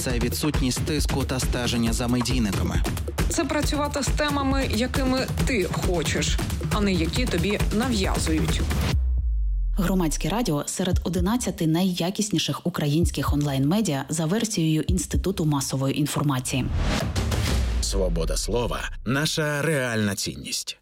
це відсутність тиску та стеження за медійниками. Це працювати з темами, якими ти хочеш, а не які тобі нав'язують. Громадське радіо серед 11 найякісніших українських онлайн-медіа за версією Інституту масової інформації. Свобода слова – наша реальна цінність.